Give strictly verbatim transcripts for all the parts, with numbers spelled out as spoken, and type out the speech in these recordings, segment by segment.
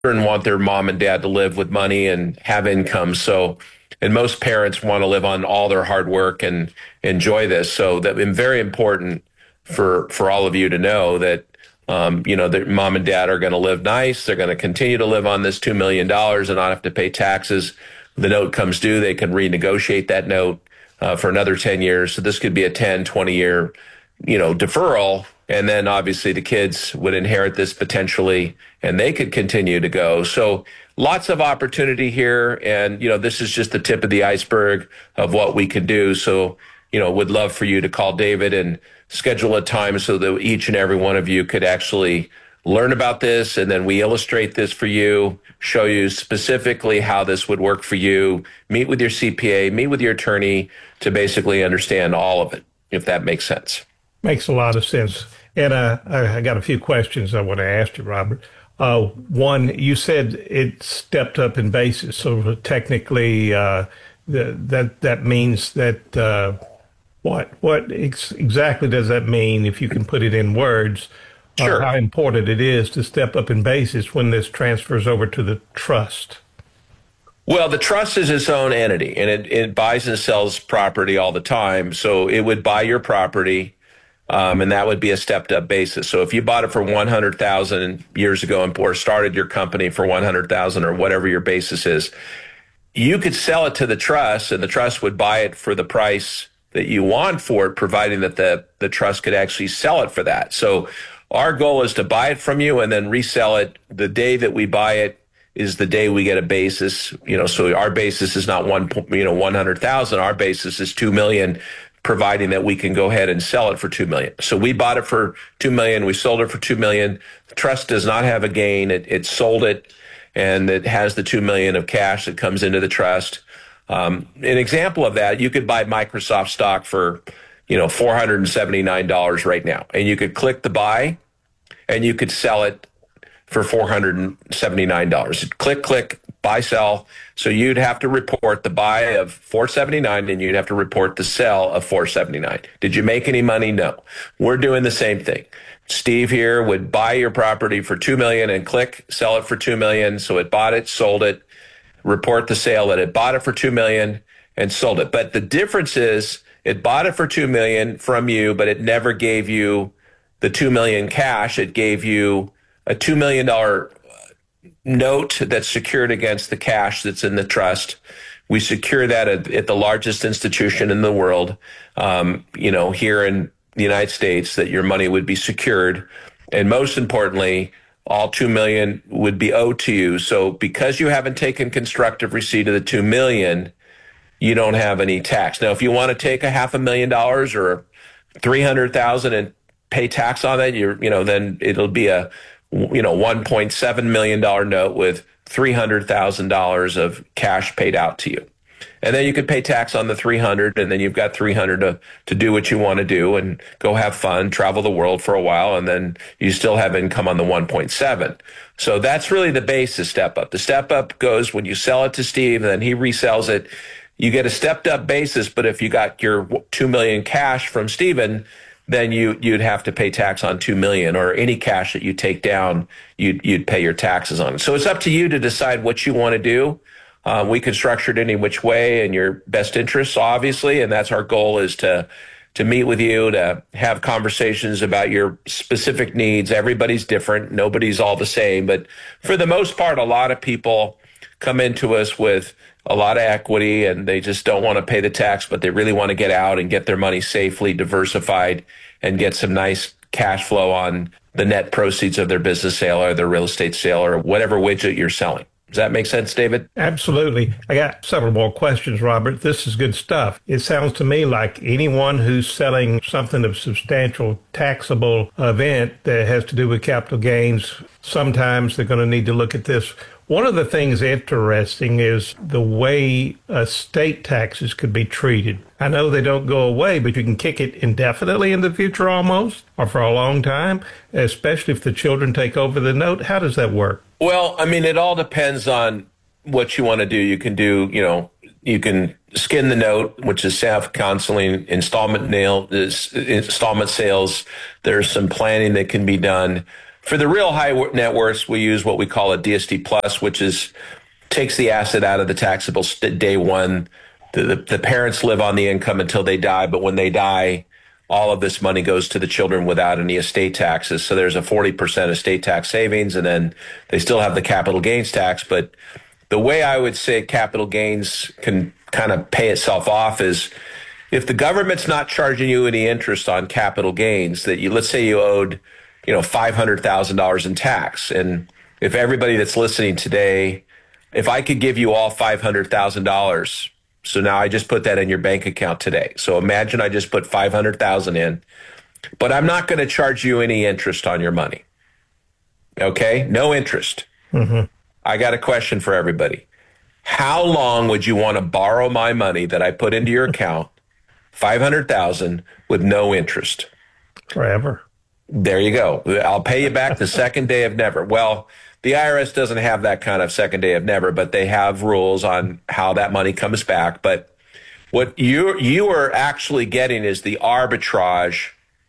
children want their mom and dad to live with money and have income. So, and most parents want to live on all their hard work and enjoy this. So that it's very important for, for all of you to know that, um, you know, that mom and dad are going to live nice. They're going to continue to live on this two million dollars and not have to pay taxes. The note comes due. They can renegotiate that note uh, for another ten years. So this could be a ten, twenty year, you know, deferral. And then obviously the kids would inherit this potentially and they could continue to go. So lots of opportunity here. And, you know, this is just the tip of the iceberg of what we can do. So, you know, would love for you to call David and schedule a time so that each and every one of you could actually learn about this. And then we illustrate this for you, show you specifically how this would work for you, meet with your C P A, meet with your attorney to basically understand all of it, if that makes sense. Makes a lot of sense. And uh, I got a few questions I want to ask you, Robert. Uh, one, you said it stepped up in basis, so technically uh, the, that that means that uh, what what ex- exactly does that mean? If you can put it in words, sure. uh, how important it is to step up in basis when this transfers over to the trust. Well, the trust is its own entity, and it, it buys and sells property all the time. So it would buy your property. Um, and that would be a stepped up basis. So if you bought it for one hundred thousand years ago and or started your company for one hundred thousand or whatever your basis is, you could sell it to the trust and the trust would buy it for the price that you want for it, providing that the, the trust could actually sell it for that. So our goal is to buy it from you and then resell it. The day that we buy it is the day we get a basis. You know, so our basis is not one, you know, one hundred thousand. Our basis is two million. Providing that we can go ahead and sell it for two million. So we bought it for two million. We sold it for two million. The trust does not have a gain. It, it sold it and it has the two million of cash that comes into the trust. Um, an example of that, you could buy Microsoft stock for, you know, four hundred seventy-nine dollars right now. And you could click the buy and you could sell it for four hundred seventy-nine dollars. Click, click, buy, sell. So you'd have to report the buy of four hundred seventy-nine dollars and you'd have to report the sell of four hundred seventy-nine dollars. Did you make any money? No. We're doing the same thing. Steve here would buy your property for two million dollars and click, sell it for two million dollars. So it bought it, sold it, report the sale that it bought it for two million dollars and sold it. But the difference is it bought it for two million dollars from you, but it never gave you the two million dollars cash. It gave you a two million dollars note that's secured against the cash that's in the trust. We secure that at, at the largest institution in the world, um, you know, here in the United States, that your money would be secured. And most importantly, all two million dollars would be owed to you. So because you haven't taken constructive receipt of the two million dollars, you don't have any tax. Now, if you want to take a half a million dollars or three hundred thousand dollars and pay tax on that, you're, you know, then it'll be a, you know, one point seven million dollars note with three hundred thousand dollars of cash paid out to you. And then you could pay tax on the three hundred, and then you've got three hundred to, to do what you want to do and go have fun, travel the world for a while, and then you still have income on the one point seven. So that's really the basis step up. The step up goes when you sell it to Steve, and then he resells it. You get a stepped up basis, but if you got your two million cash from Steven, then you, you'd have to pay tax on two million, or any cash that you take down, you'd, you'd pay your taxes on it. So it's up to you to decide what you want to do. Um, we can structure it any which way in your best interests, obviously. And that's our goal, is to, to meet with you, to have conversations about your specific needs. Everybody's different. Nobody's all the same. But for the most part, a lot of people come into us with a lot of equity and they just don't want to pay the tax, but they really want to get out and get their money safely diversified and get some nice cash flow on the net proceeds of their business sale or their real estate sale or whatever widget you're selling. Does that make sense, David? Absolutely. I got several more questions, Robert. This is good stuff. It sounds to me like anyone who's selling something of substantial taxable event that has to do with capital gains, sometimes they're going to need to look at this. One of the things interesting is the way estate taxes could be treated. I know they don't go away, but you can kick it indefinitely in the future almost, or for a long time, especially if the children take over the note. How does that work? Well, I mean, it all depends on what you want to do. You can do, you know, you can skin the note, which is self counseling, installment nail, installment sales. There's some planning that can be done. For the real high net worths, we use what we call a D S T plus, which is takes the asset out of the taxable st- day one. The, the, the parents live on the income until they die, but when they die, all of this money goes to the children without any estate taxes. So there's a forty percent estate tax savings, and then they still have the capital gains tax. But the way I would say capital gains can kind of pay itself off is if the government's not charging you any interest on capital gains, that you, let's say you owed, you know, five hundred thousand dollars in tax. And if everybody that's listening today, if I could give you all five hundred thousand dollars, so now I just put that in your bank account today. So imagine I just put five hundred thousand dollars in, but I'm not going to charge you any interest on your money. Okay? No interest. Mm-hmm. I got a question for everybody. How long would you want to borrow my money that I put into your account, five hundred thousand dollars, with no interest? Forever. There you go. I'll pay you back the second day of never. Well, the I R S doesn't have that kind of second day of never, but they have rules on how that money comes back. But what you you are actually getting is the arbitrage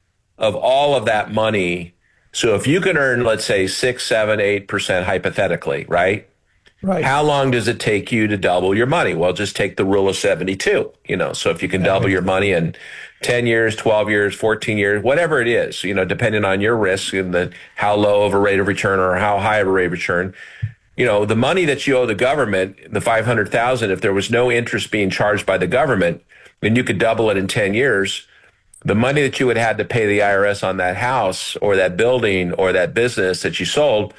of all of that money. So if you can earn, let's say, six, seven, eight percent hypothetically, right? Right. How long does it take you to double your money? Well, just take the rule of seventy-two. You know, so if you can double your money in ten years, twelve years, fourteen years, whatever it is, you know, depending on your risk and the how low of a rate of return or how high of a rate of return, you know, the money that you owe the government, the five hundred thousand, if there was no interest being charged by the government, then you could double it in ten years. The money that you would have had to pay the I R S on that house or that building or that business that you sold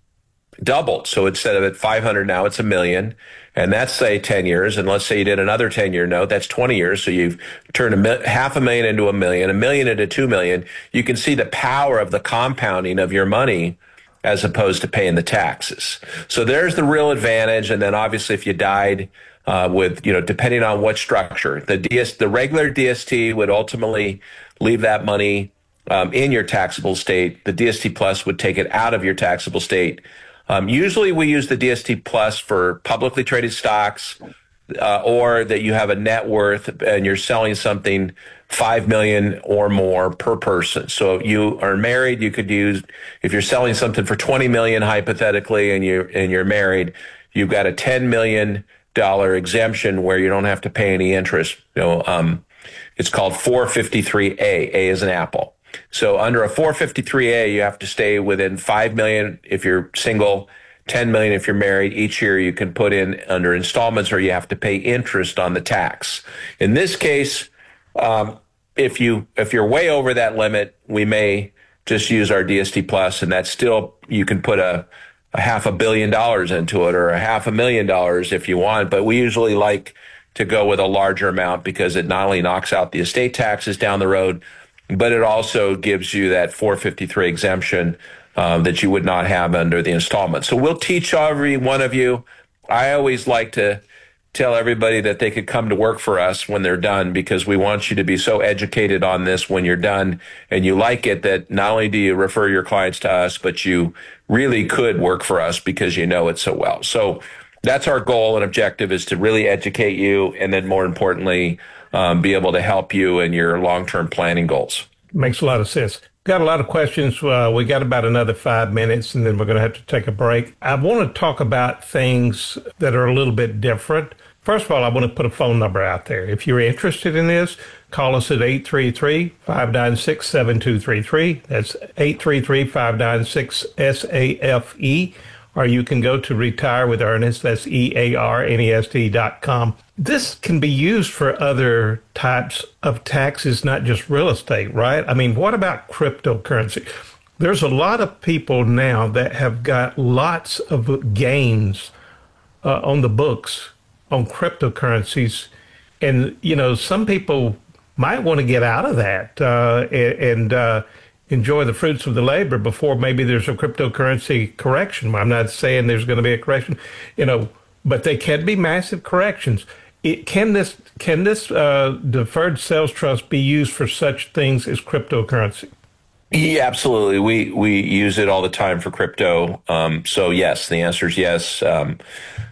doubled. So instead of at five hundred now, it's a million. And that's, say, ten years. And let's say you did another ten-year note. That's twenty years. So you've turned a mi- half a million into a million, a million into two million. You can see the power of the compounding of your money as opposed to paying the taxes. So there's the real advantage. And then obviously if you died uh, with, you know, depending on what structure, the D S, the regular D S T would ultimately leave that money um, in your taxable state. The D S T Plus would take it out of your taxable state. Um, usually we use the D S T Plus for publicly traded stocks, uh, or that you have a net worth and you're selling something five million or more per person. So if you are married, you could use, if you're selling something for twenty million hypothetically and you and you're married, you've got a ten million dollar exemption where you don't have to pay any interest. You know, um, it's called four fifty-three A. A is an apple. So under a four fifty-three A, you have to stay within five million if you're single, ten million if you're married. Each year you can put in under installments, or you have to pay interest on the tax. In this case, um, if you if you're way over that limit, we may just use our D S T Plus, and that's still, you can put a, a half a billion dollars into it or a half a million dollars if you want. But we usually like to go with a larger amount because it not only knocks out the estate taxes down the road, but it also gives you that four fifty-three exemption um, that you would not have under the installment. So we'll teach every one of you. I always like to tell everybody that they could come to work for us when they're done, because we want you to be so educated on this when you're done and you like it, that not only do you refer your clients to us, but you really could work for us because you know it so well. So that's our goal and objective, is to really educate you, and then more importantly, Um, be able to help you in your long-term planning goals. Makes a lot of sense. Got a lot of questions. Uh, we got about another five minutes, and then we're going to have to take a break. I want to talk about things that are a little bit different. First of all, I want to put a phone number out there. If you're interested in this, call us at eight three three, five nine six, seven two three three. That's eight three three, five nine six, S A F E. Or you can go to Retire with Ernest, that's E A R N E S T dot com. This can be used for other types of taxes, not just real estate, right? I mean, what about cryptocurrency? There's a lot of people now that have got lots of gains uh, on the books on cryptocurrencies. And, you know, some people might want to get out of that uh, and, and uh, enjoy the fruits of the labor before maybe there's a cryptocurrency correction. I'm not saying there's going to be a correction, you know, but they can be massive corrections. It, can this can this uh, deferred sales trust be used for such things as cryptocurrency? Yeah, absolutely. We we use it all the time for crypto. Um, so yes, the answer is yes. Um,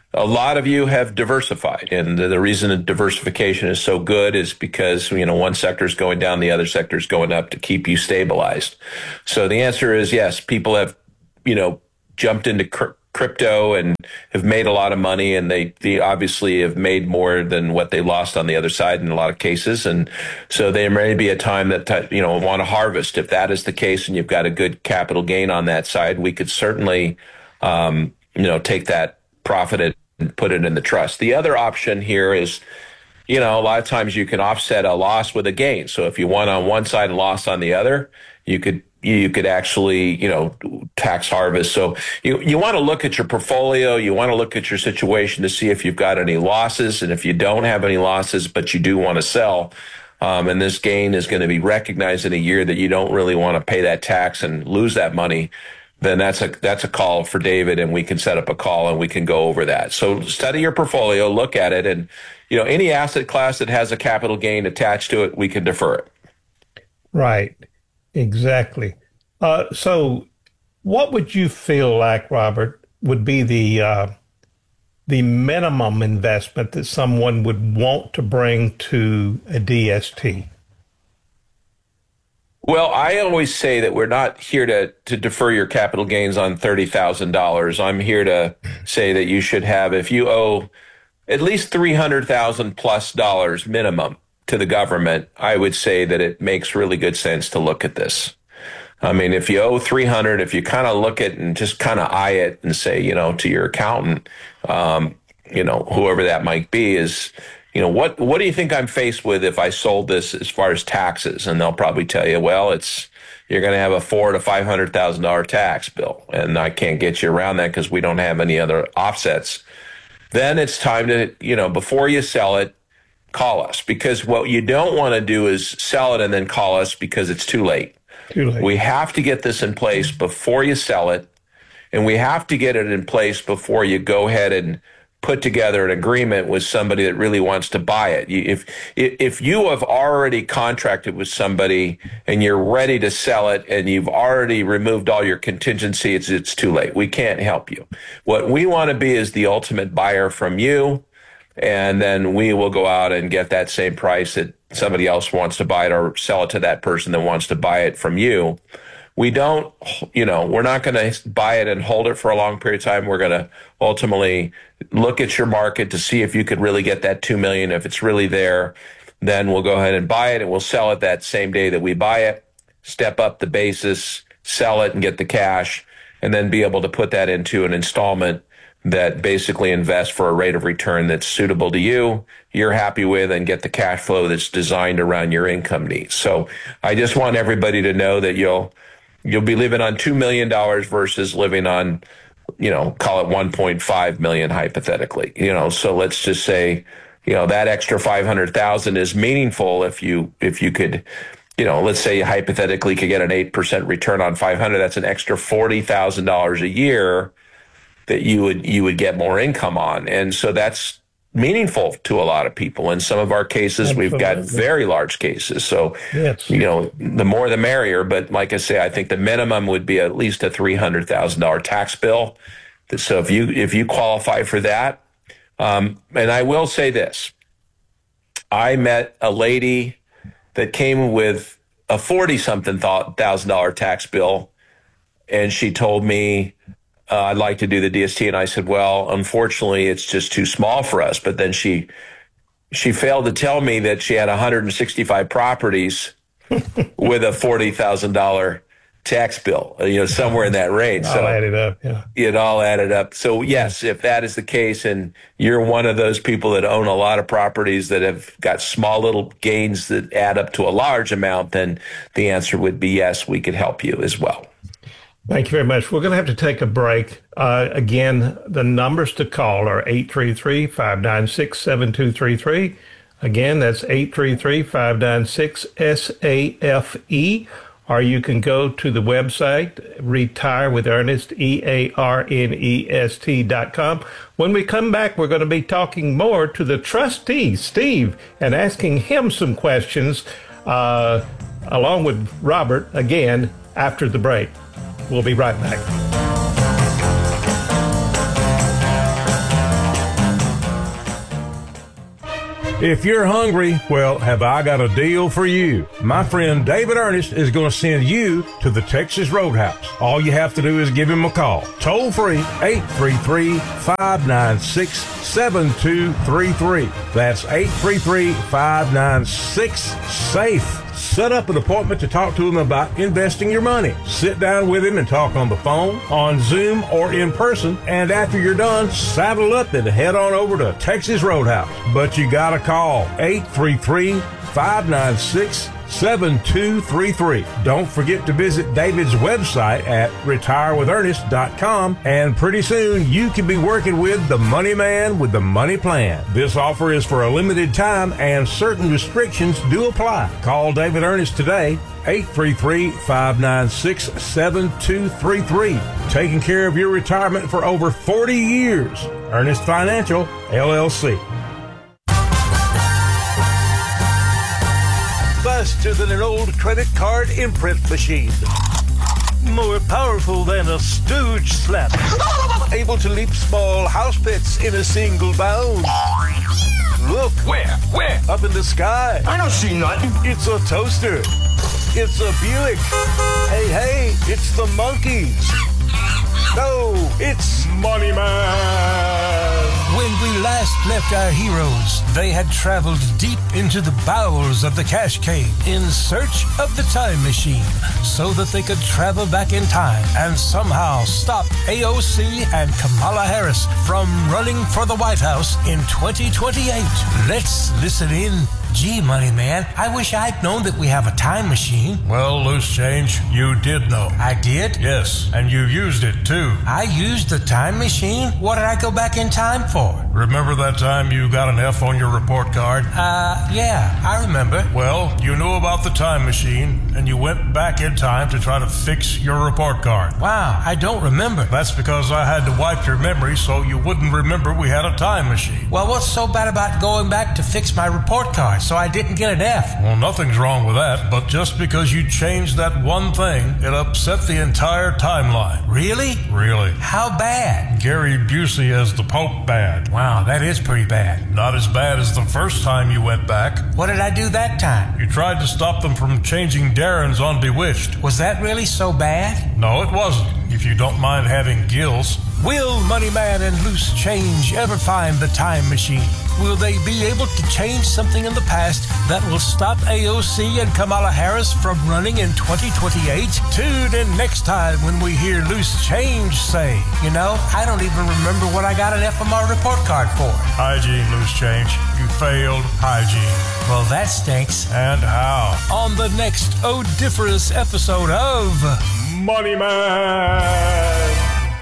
a lot of you have diversified, and the, the reason that diversification is so good is because, you know, one sector is going down, the other sector is going up to keep you stabilized. So the answer is yes, people have, you know, jumped into cr- crypto and have made a lot of money, and they, they obviously have made more than what they lost on the other side in a lot of cases. And so there may be a time that, you know, want to harvest. If that is the case and you've got a good capital gain on that side, we could certainly, um, you know, take that profit and put it in the trust. The other option here is, you know, a lot of times you can offset a loss with a gain. So if you won on one side and lost on the other, you could you could actually, you know, tax harvest. So you, you want to look at your portfolio. You want to look at your situation to see if you've got any losses. And if you don't have any losses, but you do want to sell, um, and this gain is going to be recognized in a year that you don't really want to pay that tax and lose that money, then that's a that's a call for David, and we can set up a call and we can go over that. So study your portfolio, look at it, and, you know, any asset class that has a capital gain attached to it, we can defer it. Right, exactly. Uh, so what would you feel like, Robert, would be the uh, the minimum investment that someone would want to bring to a D S T? Well, I always say that we're not here to, to defer your capital gains on thirty thousand dollars. I'm here to say that you should have, if you owe at least three hundred thousand dollars plus dollars minimum to the government, I would say that it makes really good sense to look at this. I mean, if you owe three hundred, if you kind of look at it and just kind of eye it and say, you know, to your accountant, um, you know, whoever that might be, is, you know, what, what do you think I'm faced with if I sold this as far as taxes? And they'll probably tell you, well, it's, you're going to have a four to five hundred thousand dollar tax bill, and I can't get you around that because we don't have any other offsets. Then it's time to, you know, before you sell it, call us, because what you don't want to do is sell it and then call us because it's too late. Too late. We have to get this in place before you sell it, and we have to get it in place before you go ahead and put together an agreement with somebody that really wants to buy it. You, if if you have already contracted with somebody and you're ready to sell it and you've already removed all your contingency, it's it's too late. We can't help you. What we want to be is the ultimate buyer from you, and then we will go out and get that same price that somebody else wants to buy it, or sell it to that person that wants to buy it from you. We don't, you know, we're not going to buy it and hold it for a long period of time. We're going to ultimately look at your market to see if you could really get that two million dollars. If it's really there, then we'll go ahead and buy it, and we'll sell it that same day that we buy it, step up the basis, sell it and get the cash, and then be able to put that into an installment that basically invests for a rate of return that's suitable to you, you're happy with, and get the cash flow that's designed around your income needs. So I just want everybody to know that you'll, You'll be living on two million dollars versus living on, you know, call it one point five million dollars hypothetically. You know, so let's just say, you know, that extra five hundred thousand dollars is meaningful if you if you could, you know, let's say you hypothetically could get an eight percent return on five hundred dollars. That's an extra forty thousand dollars a year that you would you would get more income on. And so that's meaningful to a lot of people. In some of our cases, Absolutely. We've got very large cases. So, yes. you know, the more the merrier. But like I say, I think the minimum would be at least a three hundred thousand dollars tax bill. So if you if you qualify for that, um, and I will say this, I met a lady that came with a forty-something thousand dollar tax bill, and she told me, Uh, I'd like to do the D S T. And I said, well, unfortunately, it's just too small for us. But then she she failed to tell me that she had one hundred sixty-five properties with a forty thousand dollar tax bill, you know, somewhere in that range. All so added up, yeah. It all added up. So, yes, if that is the case and you're one of those people that own a lot of properties that have got small little gains that add up to a large amount, then the answer would be yes, we could help you as well. Thank you very much. We're going to have to take a break. Uh, again, the numbers to call are eight three three, five nine six, seven two three three. Again, that's eight three three, five nine six, S A F E. Or you can go to the website, Retire with Ernest, E A R N E S T dot com. When we come back, we're going to be talking more to the trustee, Steve, and asking him some questions, uh, along with Robert, again, after the break. We'll be right back. If you're hungry, well, have I got a deal for you. My friend David Ernest is going to send you to the Texas Roadhouse. All you have to do is give him a call. Toll free, eight three three, five nine six, seven two three three. That's eight three three, five nine six, SAFE. Set up an appointment to talk to him about investing your money. Sit down with him and talk on the phone, on Zoom, or in person. And after you're done, saddle up and head on over to Texas Roadhouse. But you gotta call eight three three, five nine six, seven two three three. Don't forget to visit David's website at retire with ernest dot com, and pretty soon you can be working with the money man with the money plan. This offer is for a limited time and certain restrictions do apply. Call David Ernest today, eight three three, five nine six, seven two three three. Taking care of your retirement for over forty years. Ernest Financial, L L C. Faster than an old credit card imprint machine. More powerful than a stooge slap. Able to leap small house pits in a single bound. Look. Where? Where? Up in the sky. I don't see nothing. It's a toaster. It's a Buick. Hey, hey, it's the Monkees. No, it's Money Man. When we last left our heroes, they had traveled deep into the bowels of the cash cave in search of the time machine so that they could travel back in time and somehow stop A O C and Kamala Harris from running for the White House in twenty twenty-eight. Let's listen in. Gee, Money Man, I wish I'd known that we have a time machine. Well, loose change, you did know. I did? Yes, and you used it too. I used the time machine? What did I go back in time for? Remember that time you got an F on your report card? Uh, yeah, I remember. Well, you knew about the time machine, and you went back in time to try to fix your report card. Wow, I don't remember. That's because I had to wipe your memory so you wouldn't remember we had a time machine. Well, what's so bad about going back to fix my report card so I didn't get an F? Well, nothing's wrong with that, but just because you changed that one thing, it upset the entire timeline. Really? Really. How bad? Gary Busey as the Pope bad. Wow, that is pretty bad. Not as bad as the first time you went back. What did I do that time? You tried to stop them from changing Darren's on Bewitched. Was that really so bad? No, it wasn't, if you don't mind having gills. Will Money Man and Loose Change ever find the time machine? Will they be able to change something in the past that will stop A O C and Kamala Harris from running in twenty twenty-eight? Tune in next time when we hear Loose Change say, you know, I don't even remember what I got an F on my report card for. Hygiene, Loose Change. You failed hygiene. Well, that stinks. And how? On the next odiferous episode of Money Man.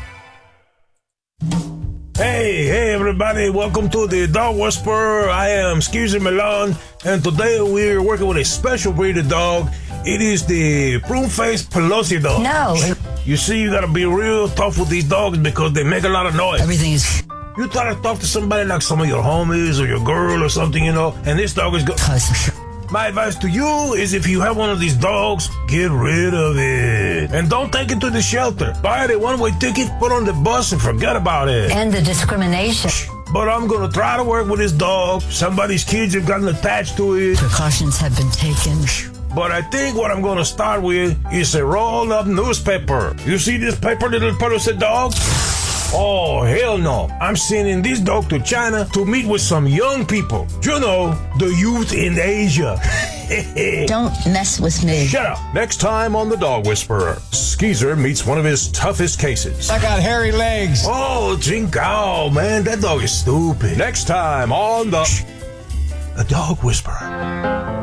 Hey, hey everybody, welcome to the Dog Whisperer. I am Skeezer Milan, and today we're working with a special breed of dog. It is the prune-faced Pelosi dog. No. You see, you gotta be real tough with these dogs because they make a lot of noise. Everything is... You try to talk to somebody like some of your homies or your girl or something, you know, and this dog is good. My advice to you is if you have one of these dogs, get rid of it. And don't take it to the shelter. Buy the one-way ticket, put on the bus, and forget about it. And the discrimination. But I'm going to try to work with this dog. Somebody's kids have gotten attached to it. Precautions have been taken. But I think what I'm going to start with is a rolled-up newspaper. You see this paper, little Pelosi dog? Oh, hell no. I'm sending this dog to China to meet with some young people. You know, the youth in Asia. Don't mess with me. Shut up. Next time on The Dog Whisperer, Skeezer meets one of his toughest cases. I got hairy legs. Oh, Jinkao, man, that dog is stupid. Next time on The... A Dog Whisperer.